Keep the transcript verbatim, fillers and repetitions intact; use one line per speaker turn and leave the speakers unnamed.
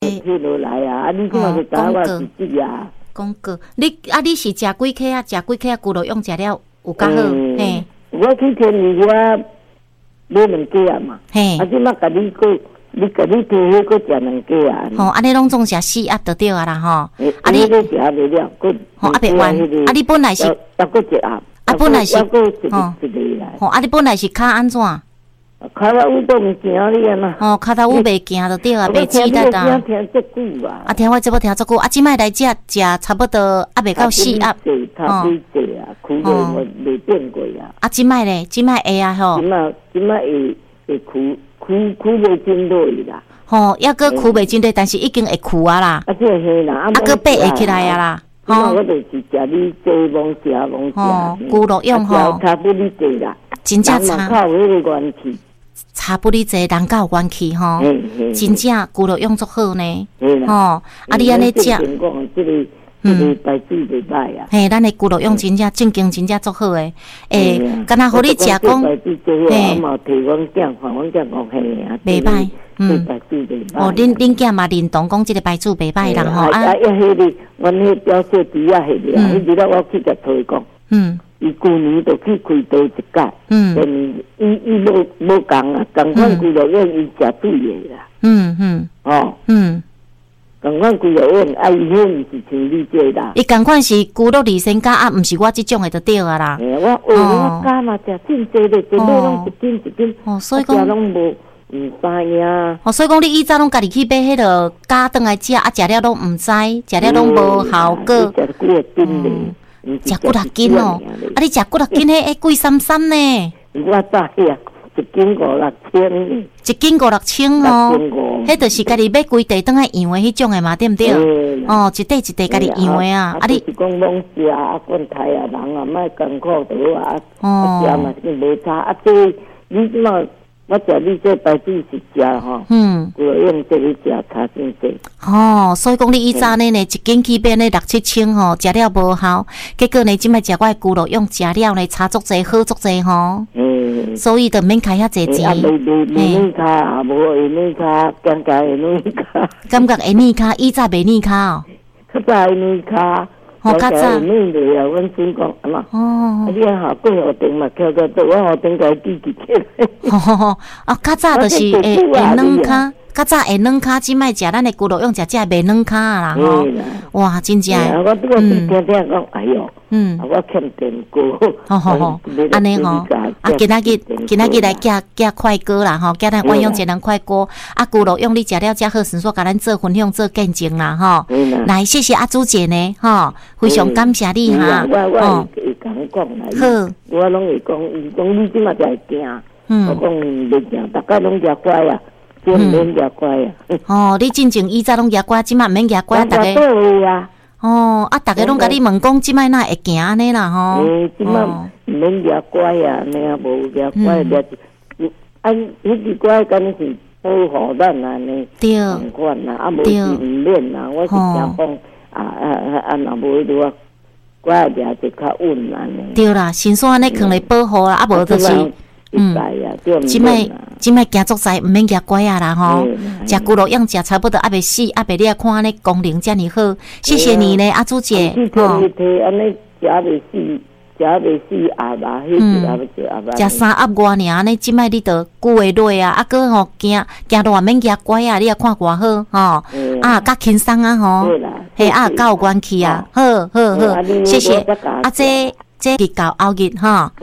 去落来啊！啊，你看是打我是这啊。
讲过，你啊，你是食几颗啊？食几颗啊？骨肉用食了有较好，嘿。
我去天里我买两家嘛，嘿。啊，即马甲你个，你甲你提迄个食两家啊。
吼，安尼拢总食四盒就对啊啦，吼。
啊，你个食袂了，个。
吼，啊袂完。啊，你本来是。
啊，个一盒。
啊，本来是。
吼。
吼，啊，你本来是骹安怎？
骹头乌都毋行你啊嘛。
哦，骹头乌袂行就对啊，袂记得啊。
听足久啊。
啊，听我这要听足久，啊，即摆来食食差不多啊，袂到四盒。
差几济啊，苦的我袂变过啊。
啊，即摆咧，即摆会啊吼。
即摆即摆会会苦苦苦袂真多啦。
吼，抑个苦袂真多，但是已经会苦啊啦。
啊，这嘿啦，
啊个爬会起来啊啦。
吼，我就是食你这蒙食蒙食。
吼，骨肉用吼。
差不离济啦。
真正差。
人靠迄个元气。
差不离济，人较有元气吼。真正骨肉用足好呢。吼，啊你安尼食。
嗯，白煮袂歹啊。
嘿，咱的骨肉用真正正经真正足好诶。诶，敢若互你食讲，
嘿，嘛提阮囝看，阮囝讲嘿啊，
袂歹，嗯，
白煮袂歹。
哦，恁恁囝嘛认同讲即个白煮袂歹人吼。
啊，啊，迄个，阮迄表姐弟啊，迄个，迄日了我去甲推讲，嗯，伊旧年就去开刀一届，嗯，伊伊无无共啊，共款骨肉用伊食对诶啦，嗯嗯，哦，嗯。共款骨肉用，啊，伊迄毋是像你这啦。
伊共款是骨肉二仙加，啊，毋是我即种诶就对啊啦。
诶，我学我加嘛，食真济咧，一日拢一斤一斤，哦，所以讲拢无毋知呀。
哦，所以讲你以前拢家己去买迄个加顿来食，啊，食了拢毋知，食了拢无效果。
食几啊斤咧？
食几啊斤哦？啊，你食几啊斤？迄迄贵三三呢？
我知呀。一斤五六千，
一斤五六千哦，迄就是家己买规地当来养的迄种的嘛，对毋对？哦，一地一地家己养的啊，
啊你是讲罔食啊，管太啊，人啊，莫艰苦倒啊，啊食嘛是无差，啊这你即马我食你这白煮是食吼，嗯，就用这个食差真济。哦，
所以讲你以前呢，呢一斤去变呢六七千吼，食了无效，结果呢，即摆食我的骨肉用食了呢，差足济，好足济吼。嗯，所以就免开遐济钱。
啊，袂袂袂软卡，啊无会软卡，感觉会软卡。
感觉会软卡，以前袂软卡哦。
较早会软卡。
哦，较早。
软落啊，阮先讲啊嘛。哦。啊，你下过河顶嘛，翘到倒，我河顶甲伊记记起来。吼吼吼！
啊，较早就是会会软卡，较早会软卡，即摆食咱的骨肉用食只袂软卡啦吼。哇，真正。
啊，我拄我听听讲，哎哟，嗯，我欠电锅。
好好好，安尼吼，啊，今仔日今仔日来寄寄快锅啦吼，寄咱万用节能快锅，啊，骨肉用你食了才好，顺说甲咱做分享做见证啦吼。来，谢谢阿朱姐呢，吼，非常感谢你哈。
我我会讲讲啦。好，我拢会讲，伊讲你即马就会惊，我讲袂惊，大家拢食乖啊。真免牙乖啊！
哦，你进前以前拢牙乖，即摆免牙乖，大家
啊。
哦，啊，大家拢甲你问讲，即摆哪会行安尼啦吼？
诶，即摆免牙乖啊，你也无牙乖牙，啊，迄个乖敢是保护咱安尼，同款啦，啊，无是毋免啦，我是惊讲啊啊啊啊，若无迄个乖牙就较稳安尼。
对啦，先说安尼可能保护啦，啊，无就是。嗯，即摆即摆行足在，毋免牙乖啊啦吼，食骨肉样食差不多还袂死，还袂你啊看安尼功能遮尔好，谢谢你呢，阿朱姐。
吼，安尼食袂死，食袂死鸭吧，迄是鸭要食鸭吧。
食三鸭外尔，安尼即摆你着久会落啊，啊个吼行行路也免牙乖啊，你啊看偌好吼，啊较轻松啊吼，嘿啊较有元气啊，好好好，谢谢，啊这这日到后日吼。